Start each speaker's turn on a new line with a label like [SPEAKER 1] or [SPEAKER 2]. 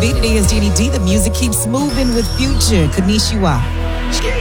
[SPEAKER 1] beat. It is Jeannie D. The music keeps moving with Future. Konnichiwa.